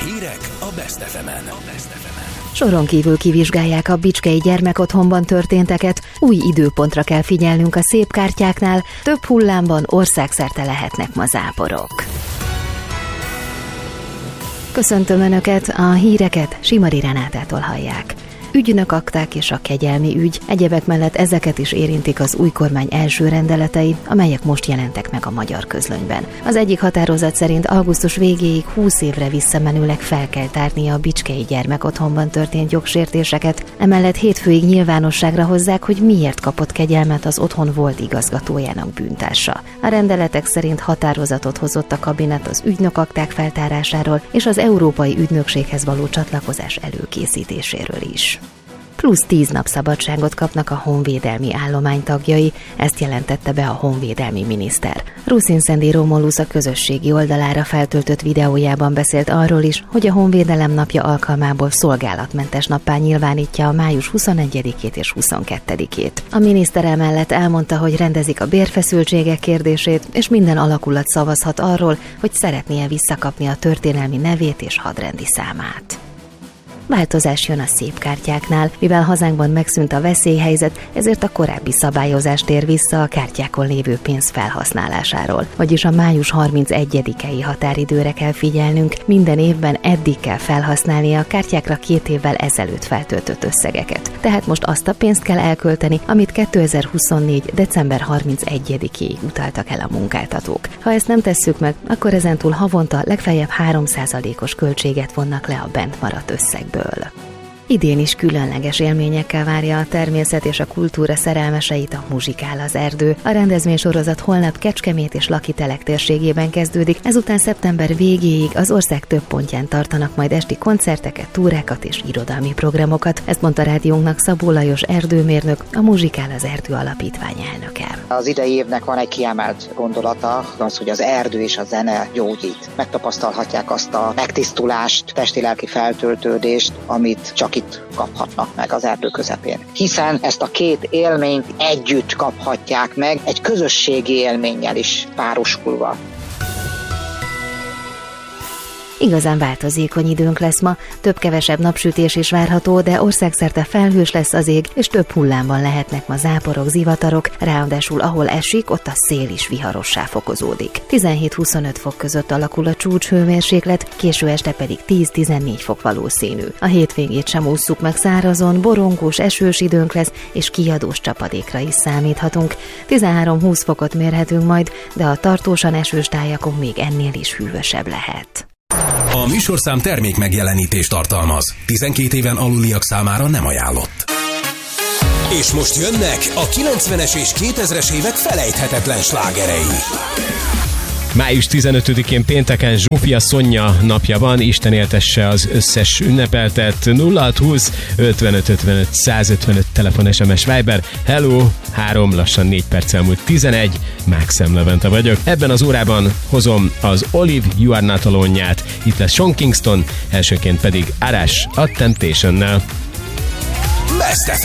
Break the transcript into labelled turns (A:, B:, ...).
A: Hírek a Best FM-en.
B: Soron kívül kivizsgálják a bicskei gyermekotthonban történteket, új időpontra kell figyelnünk a szép kártyáknál, több hullámban országszerte lehetnek ma záporok. Köszöntöm Önöket, a híreket Simari Renátától hallják. Ügynökakták és a kegyelmi ügy, egyebek mellett ezeket is érintik az új kormány első rendeletei, amelyek most jelentek meg a magyar közlönyben. Az egyik határozat szerint augusztus végéig 20 évre visszamenőleg fel kell tárnia a bicskei gyermekotthonban történt jogsértéseket, emellett hétfőig nyilvánosságra hozzák, hogy miért kapott kegyelmet az otthon volt igazgatójának bűntársa. A rendeletek szerint határozatot hozott a kabinet az ügynökakták feltárásáról és az Európai Ügynökséghez való csatlakozás előkészítéséről is. Plusz 10 nap szabadságot kapnak a honvédelmi állomány tagjai, ezt jelentette be a honvédelmi miniszter. Ruszin Szendi Romulusz a közösségi oldalára feltöltött videójában beszélt arról is, hogy a Honvédelem napja alkalmából szolgálatmentes nappá nyilvánítja a május 21-ét és 22-ét. A miniszter emellett elmondta, hogy rendezik a bérfeszültségek kérdését, és minden alakulat szavazhat arról, hogy szeretné-e visszakapni a történelmi nevét és hadrendi számát. Változás jön a szép kártyáknál, mivel hazánkban megszűnt a veszélyhelyzet, ezért a korábbi szabályozás tér vissza a kártyákon lévő pénz felhasználásáról. Vagyis a május 31-i határidőre kell figyelnünk, minden évben eddig kell felhasználni a kártyákra 2 évvel ezelőtt feltöltött összegeket. Tehát most azt a pénzt kell elkölteni, amit 2024. december 31-ig utaltak el a munkáltatók. Ha ezt nem tesszük meg, akkor ezentúl havonta legfeljebb 3%-os költséget vonnak le a bent maradt összegből. Idén is különleges élményekkel várja a természet és a kultúra szerelmeseit a Muzsikál az erdő. A rendezvénysorozat holnap Kecskemét és Lakitelek térségében kezdődik, ezután szeptember végéig az ország több pontján tartanak majd esti koncerteket, túrákat és irodalmi programokat. Ezt mondta rádiónknak Szabó Lajos erdőmérnök, a Muzsikál az erdő alapítvány elnöke.
C: Az idei évnek van egy kiemelt gondolata, az, hogy az erdő és a zene gyógyít. Megtapasztalhatják azt a megtisztulást, testi-lelki feltöltődést, amit csak itt kaphatnak meg az erdő közepén. Hiszen ezt a két élményt együtt kaphatják meg, egy közösségi élménnyel is párosulva.
B: Igazán változékony időnk lesz ma, több-kevesebb napsütés is várható, de országszerte felhős lesz az ég, és több hullámban lehetnek ma záporok, zivatarok, ráadásul ahol esik, ott a szél is viharossá fokozódik. 17-25 fok között alakul a csúcshőmérséklet, késő este pedig 10-14 fok valószínű. A hétvégét sem ússzuk meg szárazon, borongós, esős időnk lesz, és kiadós csapadékra is számíthatunk. 13-20 fokot mérhetünk majd, de a tartósan esős tájakon még ennél is hűvösebb lehet.
A: A műsorszám termék megjelenítést tartalmaz. 12 éven aluliak számára nem ajánlott. És most jönnek a 90-es és 2000-es évek felejthetetlen slágerei.
D: Május 15-én pénteken Zsófia Szonya napja van, Isten éltesse az összes ünnepeltet. 0620 55 55 155 telefon, SMS, Viber. Hello, 3 lassan 4 perc elmúlt 11, Mákszem Levente vagyok. Ebben az órában hozom az Olive You Are Not Alone-ját, itt lesz Sean Kingston, elsőként pedig Arash a Temptation-nel.
A: Best